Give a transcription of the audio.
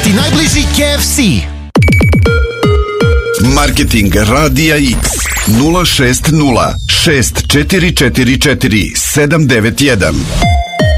ti najbliži KFC. Marketing Radija X 060 644 791.